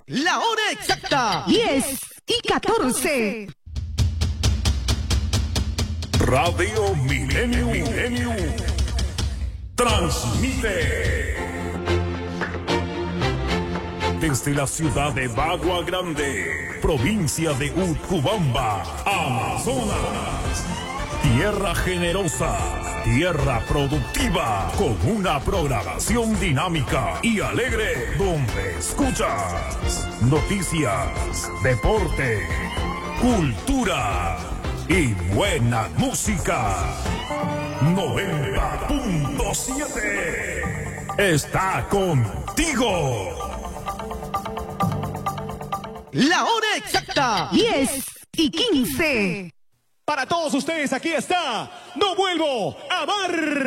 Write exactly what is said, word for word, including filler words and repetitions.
La hora exacta, diez y catorce. Radio Milenio, Milenio transmite desde la ciudad de Bagua Grande, provincia de Utcubamba, Amazonas. Tierra generosa, tierra productiva, con una programación dinámica y alegre, donde escuchas noticias, deporte, cultura y buena música. noventa punto siete está contigo. La hora exacta, diez y quince. Para todos ustedes, aquí está. No vuelvo a amar.